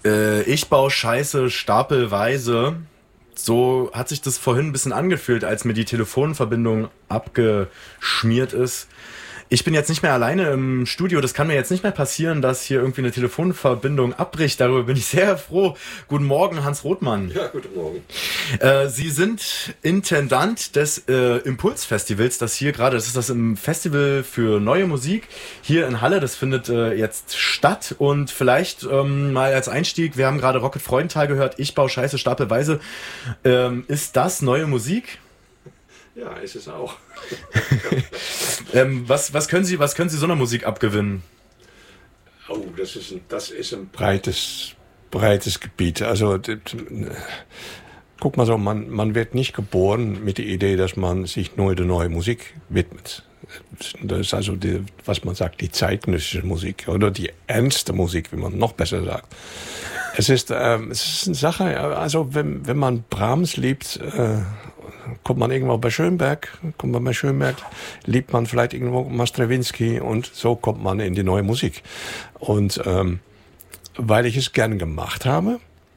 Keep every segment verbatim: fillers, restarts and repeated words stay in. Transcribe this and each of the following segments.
Äh, ich baue Scheiße stapelweise. So hat sich das vorhin ein bisschen angefühlt, als mir die Telefonverbindung abgeschmiert ist. Ich bin jetzt nicht mehr alleine im Studio. Das kann mir jetzt nicht mehr passieren, dass hier irgendwie eine Telefonverbindung abbricht. Darüber bin ich sehr froh. Guten Morgen, Hans Rothmann. Ja, guten Morgen. Äh, Sie sind Intendant des äh, Impulsfestivals, das hier gerade, das ist das im Festival für neue Musik hier in Halle. Das findet äh, jetzt statt. Und vielleicht ähm, mal als Einstieg, wir haben gerade Rocket Freudenthal gehört. Ich baue Scheiße stapelweise. Ähm, ist das neue Musik? Ja, ist es auch. ähm, was, was, können Sie, was können Sie so einer Musik abgewinnen? Oh, das ist ein, das ist ein breites, breites Gebiet. Also, guck mal so, man, man wird nicht geboren mit der Idee, dass man sich nur der neuen Musik widmet. Das ist also, die, was man sagt, die zeitgenössische Musik oder die ernste Musik, wie man noch besser sagt. Es ist, ähm, es ist eine Sache, also wenn, wenn man Brahms liebt, äh, kommt man irgendwo bei Schönberg, kommt man bei Schönberg, liebt man vielleicht irgendwo mal Stravinsky und so kommt man in die neue Musik. Und ähm, weil ich es gern gemacht habe,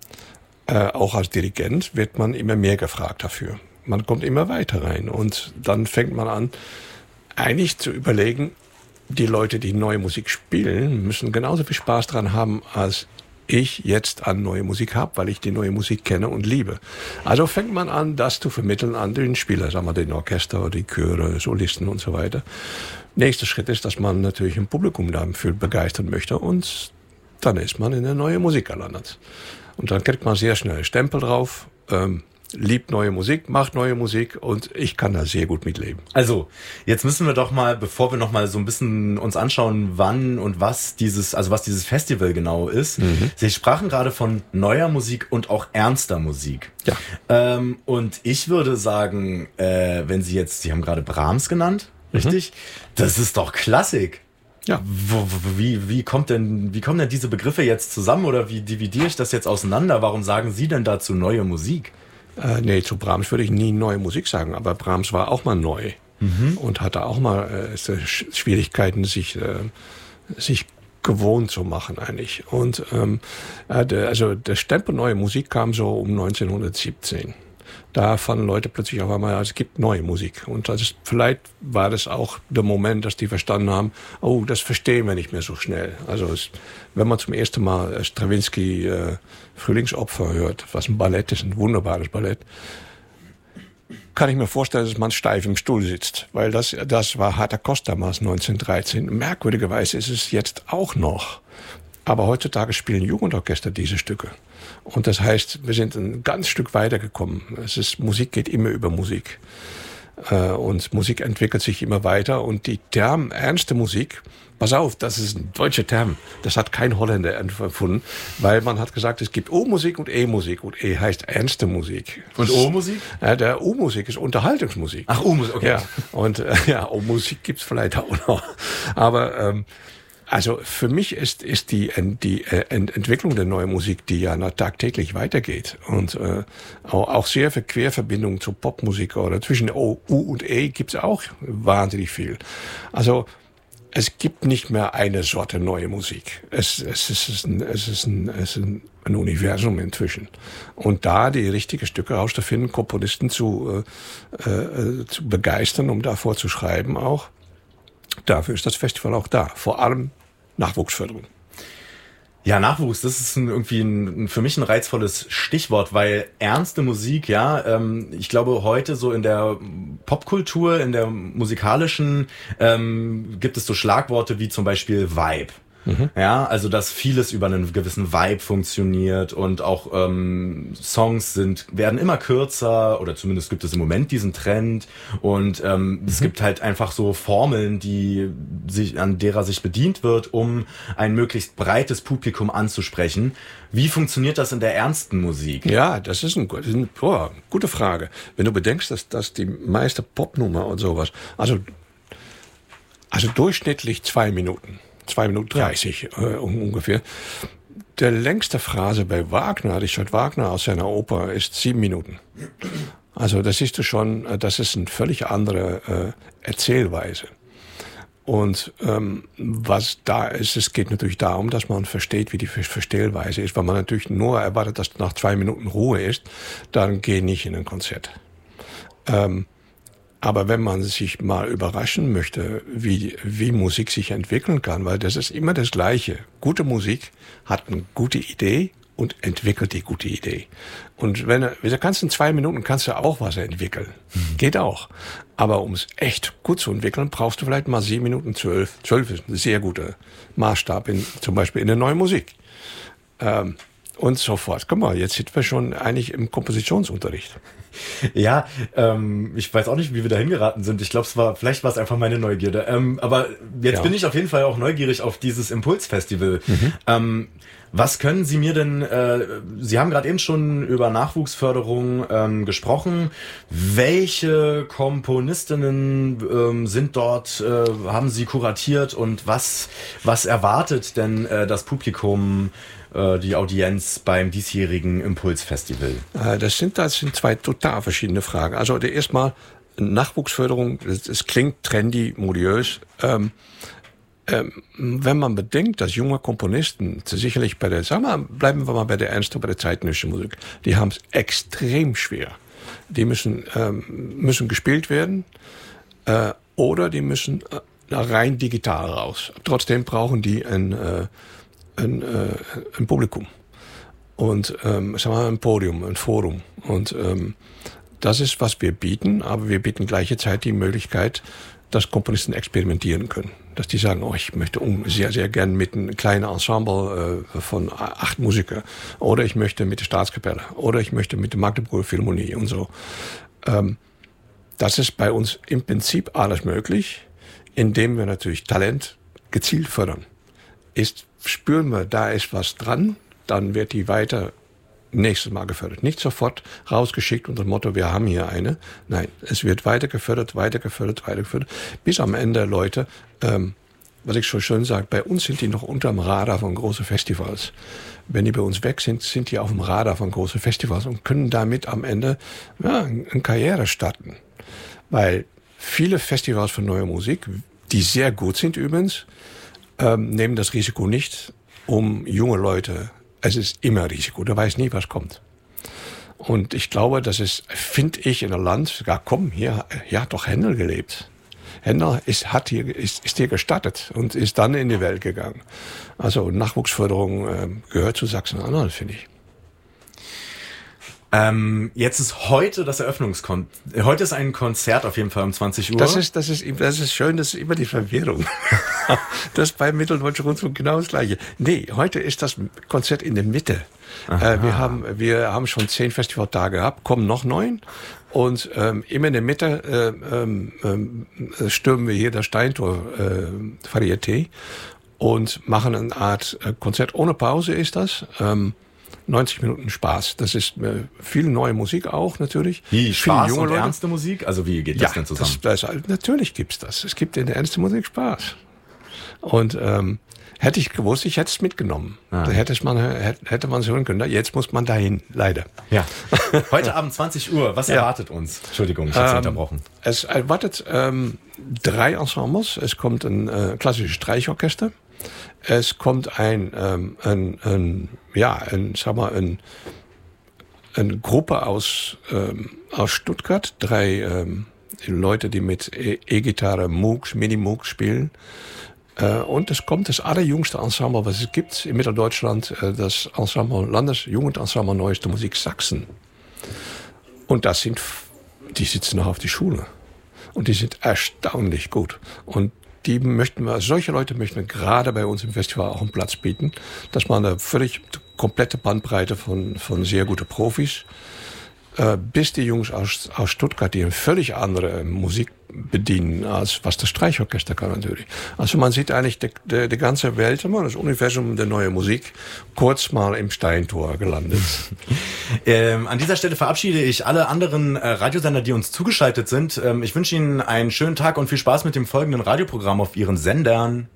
äh, auch als Dirigent, wird man immer mehr gefragt dafür. Man kommt immer weiter rein und dann fängt man an, eigentlich zu überlegen, die Leute, die neue Musik spielen, müssen genauso viel Spaß dran haben, als ich jetzt an neue Musik habe, weil ich die neue Musik kenne und liebe. Also fängt man an, das zu vermitteln an den Spieler, sagen wir den Orchester, die Chöre, Solisten und so weiter. Nächster Schritt ist, dass man natürlich ein Publikum dafür begeistern möchte und dann ist man in der neue Musik gelandet. Und dann kriegt man sehr schnell Stempel drauf, ähm, liebt neue Musik, macht neue Musik und ich kann da sehr gut mitleben. Also, jetzt müssen wir doch mal, bevor wir noch mal so ein bisschen uns anschauen, wann und was dieses, also was dieses Festival genau ist. Mhm. Sie sprachen gerade von neuer Musik und auch ernster Musik. Ja. Ähm, und ich würde sagen, äh, wenn Sie jetzt, Sie haben gerade Brahms genannt, richtig? Mhm. Das ist doch Klassik. Ja. Wo, wo, wie, wie kommt denn, wie kommen denn diese Begriffe jetzt zusammen oder wie dividiere ich das jetzt auseinander? Warum sagen Sie denn dazu neue Musik? Äh, nee, zu Brahms würde ich nie neue Musik sagen, aber Brahms war auch mal neu mhm. und hatte auch mal äh, Schwierigkeiten, sich, äh, sich gewohnt zu machen eigentlich. Und ähm, äh, der, also der Stempel neue Musik kam so um neunzehnhundertsiebzehn. Da fanden Leute plötzlich auf einmal, es gibt neue Musik. Und das ist, vielleicht war das auch der Moment, dass die verstanden haben, oh, das verstehen wir nicht mehr so schnell. Also es, wenn man zum ersten Mal Stravinsky äh, Frühlingsopfer hört, was ein Ballett ist, ein wunderbares Ballett, kann ich mir vorstellen, dass man steif im Stuhl sitzt. Weil das, das war harter Kost damals, neunzehnhundertdreizehn. Merkwürdigerweise ist es jetzt auch noch. Aber heutzutage spielen Jugendorchester diese Stücke. Und das heißt, wir sind ein ganz Stück weitergekommen. Es ist, Musik geht immer über Musik. Äh, und Musik entwickelt sich immer weiter. Und die Term ernste Musik, pass auf, das ist ein deutscher Term. Das hat kein Holländer erfunden. Weil man hat gesagt, es gibt O-Musik und E-Musik. Und E heißt ernste Musik. Und O-Musik? Ja, der O-Musik ist Unterhaltungsmusik. Ach, O-Musik, okay. Ja, und äh, ja, O-Musik gibt's vielleicht auch noch. Aber ähm, also für mich ist ist die die Entwicklung der neuen Musik, die ja tagtäglich weitergeht und äh, auch, auch sehr für Querverbindungen zu Popmusik oder zwischen O, U und E gibt's auch wahnsinnig viel. Also es gibt nicht mehr eine Sorte neue Musik. Es, es ist ein, es ist ein, es ist ein, ein Universum inzwischen. Und da die richtigen Stücke rauszufinden, Komponisten zu äh, äh, zu begeistern, um davor zu schreiben auch. Dafür ist das Festival auch da. Vor allem Nachwuchsförderung. Ja, Nachwuchs, das ist ein, irgendwie ein, für mich ein reizvolles Stichwort, weil ernste Musik, ja, ähm, ich glaube heute so in der Popkultur, in der musikalischen, ähm, gibt es so Schlagworte wie zum Beispiel Vibe. Mhm. Ja, also dass vieles über einen gewissen Vibe funktioniert und auch ähm, Songs sind werden immer kürzer oder zumindest gibt es im Moment diesen Trend und ähm, mhm. es gibt halt einfach so Formeln, die sich an derer sich bedient wird, um ein möglichst breites Publikum anzusprechen. Wie funktioniert das in der ernsten Musik? Ja, das ist, ein, das ist eine oh, gute Frage. Wenn du bedenkst, dass, dass die meiste Popnummer und sowas, also also durchschnittlich zwei Minuten. Zwei Minuten dreißig ja. äh, ungefähr. Der längste Phrase bei Wagner, Richard Wagner aus seiner Oper, ist sieben Minuten. Also das siehst du schon, das ist eine völlig andere äh, Erzählweise. Und ähm, was da ist, es geht natürlich darum, dass man versteht, wie die Verstellweise ist. Weil man natürlich nur erwartet, dass nach zwei Minuten Ruhe ist, dann geh nicht in ein Konzert. Ähm, aber wenn man sich mal überraschen möchte, wie, wie Musik sich entwickeln kann, weil das ist immer das Gleiche. Gute Musik hat eine gute Idee und entwickelt die gute Idee. Und wenn du kannst in zwei Minuten kannst du auch was entwickeln. Mhm. Geht auch. Aber um es echt gut zu entwickeln, brauchst du vielleicht mal sieben Minuten zwölf. Zwölf ist ein sehr guter Maßstab, in, zum Beispiel in der neuen Musik. Ähm, und so fort. Guck mal, jetzt sind wir schon eigentlich im Kompositionsunterricht. Ja, ähm, ich weiß auch nicht, wie wir da hingeraten sind. Ich glaube, es war, vielleicht war es einfach meine Neugierde. Ähm, aber jetzt ja. bin ich auf jeden Fall auch neugierig auf dieses Impulsfestival. Mhm. Ähm, was können Sie mir denn, äh, Sie haben gerade eben schon über Nachwuchsförderung ähm, gesprochen. Welche Komponistinnen ähm, sind dort, äh, haben Sie kuratiert und was, was erwartet denn äh, das Publikum, äh, die Audienz beim diesjährigen Impulsfestival? Äh, das sind, das sind zwei total verschiedene Fragen. Also erstmal Nachwuchsförderung, es klingt trendy, modiös. Ähm, Ähm, wenn man bedenkt, dass junge Komponisten sicherlich bei der, sagen wir, bleiben wir mal bei der ernsten, bei der zeitgenössischen Musik, die haben es extrem schwer. Die müssen ähm, müssen gespielt werden äh, oder die müssen äh, rein digital raus. Trotzdem brauchen die ein äh, ein, äh, ein Publikum und ähm, sagen wir, ein Podium, ein Forum und ähm, das ist, was wir bieten, aber wir bieten gleichzeitig die Möglichkeit, dass Komponisten experimentieren können. Dass die sagen, oh, ich möchte sehr, sehr gern mit einem kleinen Ensemble äh, von acht Musikern. Oder ich möchte mit der Staatskapelle. Oder ich möchte mit der Magdeburger Philharmonie und so. Ähm, das ist bei uns im Prinzip alles möglich, indem wir natürlich Talent gezielt fördern. Ist, spüren wir, da ist was dran, dann wird die weiter nächstes Mal gefördert. Nicht sofort rausgeschickt unter dem Motto, wir haben hier eine. Nein, es wird weiter gefördert, weiter gefördert, weiter gefördert, bis am Ende Leute, ähm, was ich so schön sage, bei uns sind die noch unter dem Radar von großen Festivals. Wenn die bei uns weg sind, sind die auf dem Radar von großen Festivals und können damit am Ende ja, eine Karriere starten. Weil viele Festivals für neue Musik, die sehr gut sind übrigens, ähm, nehmen das Risiko nicht, um junge Leute. Es ist immer Risiko, du weißt nie, was kommt. Und ich glaube, das ist, finde ich, in einem Land, ja komm, hier, hier hat doch Händel gelebt. Händel ist, hat hier, ist, ist hier gestattet und ist dann in die Welt gegangen. Also Nachwuchsförderung äh, gehört zu Sachsen-Anhalt, finde ich. Ähm, jetzt ist heute das Eröffnungskonzert. Heute ist ein Konzert auf jeden Fall um zwanzig Uhr. Das ist, das ist, das ist schön, das ist immer die Verwirrung. Das ist beim Mitteldeutschen Rundfunk genau das Gleiche. Nee, heute ist das Konzert in der Mitte. Äh, wir haben, wir haben schon zehn Festivaltage gehabt, kommen noch neun. Und ähm, immer in der Mitte äh, ähm, äh, stürmen wir hier das Steintor äh, Varieté und machen eine Art äh, Konzert ohne Pause ist das. Ähm, neunzig Minuten Spaß. Das ist äh, viel neue Musik auch natürlich. Wie Spaß junge und Leute. Ernste Musik? Also wie geht das ja, denn zusammen? Das, das, natürlich gibt's das. Es gibt in der ernsten Musik Spaß. Und ähm, hätte ich gewusst, ich hätte es mitgenommen. Ah. Da hätte man hätte man es hören können. Jetzt muss man dahin, leider. Ja. Heute Abend zwanzig Uhr. Was ja. erwartet uns? Entschuldigung, ich habe ähm, unterbrochen. Es erwartet ähm, drei Ensembles. Es kommt ein äh, klassisches Streichorchester. Es kommt ein, ähm, ein, ein ja, ein, sag mal, ein, eine Gruppe aus, ähm, aus Stuttgart, drei ähm, Leute, die mit E-Gitarre, Moogs, Mini-Moogs spielen. Äh, und es kommt das allerjüngste Ensemble, was es gibt in Mitteldeutschland, äh, das Ensemble, Landesjugendensemble Neueste Musik Sachsen. Und das sind, die sitzen noch auf die Schule. Und die sind erstaunlich gut. Und die möchten wir, solche Leute möchten wir gerade bei uns im Festival auch einen Platz bieten, dass man eine völlig komplette Bandbreite von, von sehr guten Profis, äh, bis die Jungs aus, aus Stuttgart, die eine völlig andere Musik bedienen, als was das Streichorchester kann natürlich. Also man sieht eigentlich die, die, die ganze Welt, das Universum der neuen Musik, kurz mal im Steintor gelandet. ähm, an dieser Stelle verabschiede ich alle anderen äh, Radiosender, die uns zugeschaltet sind. Ähm, ich wünsche Ihnen einen schönen Tag und viel Spaß mit dem folgenden Radioprogramm auf Ihren Sendern.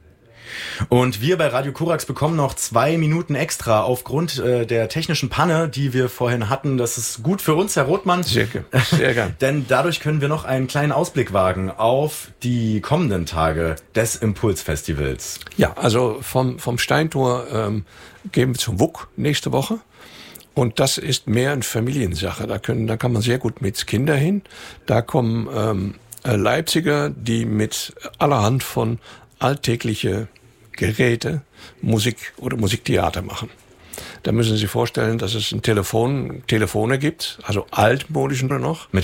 Und wir bei Radio Korax bekommen noch zwei Minuten extra aufgrund äh, der technischen Panne, die wir vorhin hatten. Das ist gut für uns, Herr Rothmann. Sehr, sehr gern. Denn dadurch können wir noch einen kleinen Ausblick wagen auf die kommenden Tage des Impulsfestivals. Ja, also vom, vom Steintor ähm, gehen wir zum W U K nächste Woche. Und das ist mehr eine Familiensache. Da können, da kann man sehr gut mit Kindern hin. Da kommen ähm, Leipziger, die mit allerhand von alltägliche Geräte Musik oder Musiktheater machen. Da müssen Sie sich vorstellen, dass es ein Telefon, Telefone gibt, also altmodisch nur noch. Mit